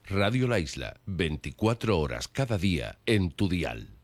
Radio La Isla, 24 horas cada día en tu dial.